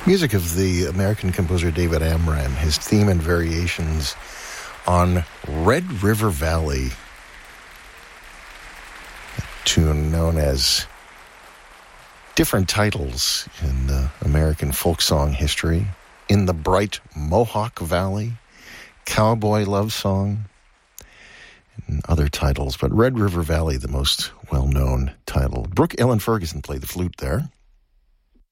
Music of the American composer David Amram, his theme and variations on Red River Valley, a tune known as different titles in American folk song history. In the Bright Mohawk Valley, Cowboy Love Song, and other titles. But Red River Valley, the most well-known title. Brooke Ellen Ferguson played the flute there.